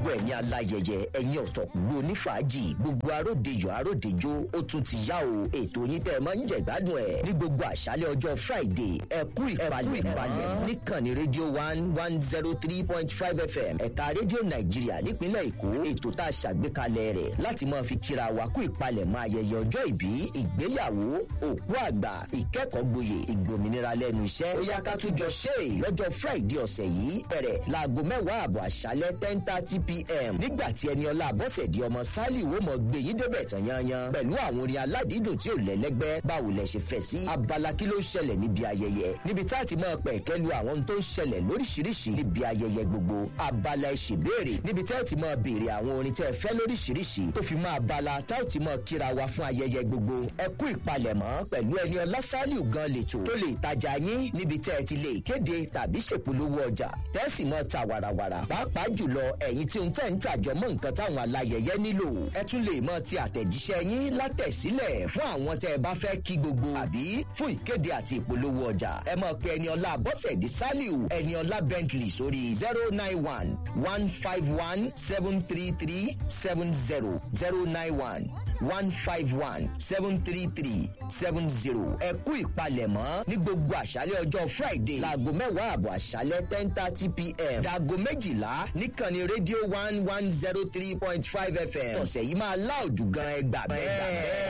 gbogbo ẹ̀yin aláyẹyẹ ẹ̀yin ọ̀tọ̀kùlú onífàájì gbogbo aródejò aródejò ó tún ti yá o ètò yín tẹ́ ẹ máa ń jẹ̀gbádùn ẹ̀ ní gbogbo àṣálẹ̀ ọjọ́ friday ẹ kú ìpalẹ̀ níkànnì rédíò 103.5 fm ẹ̀ka rédíò nàìjíríà nípínlẹ̀ èkó ètò tá a ṣàgbékalẹ̀ rẹ̀ láti máa fi kíra wa kú ìpalẹ̀mọ́ ayẹyẹ ọjọ́ ìbí ìgbéyàwó òkú àgbà ìkẹ́kọ̀ọ́ gboyè ìgbòmìnira lẹ́nu iṣẹ́ ó yá ká tún jọ ṣe é lọ́jọ́ friday ọ̀sẹ̀ yìí bẹ̀rẹ̀ láago 10:00 àṣálẹ́ 10:30 pm nígbà tí Ẹniọlá Abọ́sẹ̀dé ọmọ Sálì wo mọ̀ gbé yín débẹ̀ tán yanyan pẹ̀lú àwọn orin aládìídùn tí ò lẹ́lẹ́gbẹ́ báwo lẹ ṣe fẹ́ sí abala kí ló ń ṣẹlẹ̀ níbi ayẹyẹ níbi tá a ti máa pẹ̀kẹ́ lu àwọn tó ń ṣẹlẹ̀ lóríṣiríṣi níbi ayẹyẹ gbogbo abala ìṣèbéèrè níbi tá a ti máa béèrè àwọn orin tẹ́ ẹ fẹ́ lóríṣiríṣi tó fi máa abala tá a ti máa kíra wa fún ayẹyẹ gbogbo ẹ kú ìpalẹ̀mọ́ pẹ̀lú Ẹniọlá Sálì gan lẹ́tọ̀ tó lè tajà yín níbi tẹ́ ẹ ti lè kéde tàbí ṣèpolówó ọjà tẹ́sì mọ́ ta wàràwàrà pàápàá jùlọ ẹ̀yin tí ń tẹ̀ ń tàjọ mọ́ nǹkan táwọn alayẹyẹ nílò ẹ tún lè mọ ti àtẹ̀jíṣẹ́ yín látẹ̀sílẹ̀ fún àwọn tẹ́ ẹ bá fẹ́ kí gbogbo àbí fún ìkéde àti ìpolówó ọjà ẹ mọ̀ pé Ẹniọlá Abọ́sẹ̀dé Sálíù Ẹniọlá Bentley sórí 091-151-733-70 091-151-733-70 ẹ kú ìpalẹ̀mọ́ ní gbogbo àṣálẹ́ ọjọ́ Friday láago 10:00 àṣálẹ́ 10:30 pm dàgò 12:00 níkànnì rédíò 103.5 FM ọ̀sẹ̀ yìí máa láòjù gan ẹgbàá bẹ́ẹ̀.